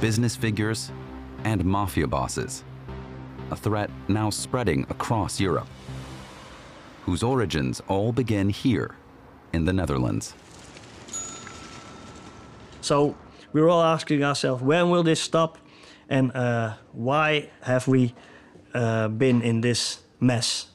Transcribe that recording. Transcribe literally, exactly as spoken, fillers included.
business figures, and mafia bosses. A threat now spreading across Europe, whose origins all begin here in the Netherlands. So we're all asking ourselves, when will this stop? And uh, why have we uh, been in this mess?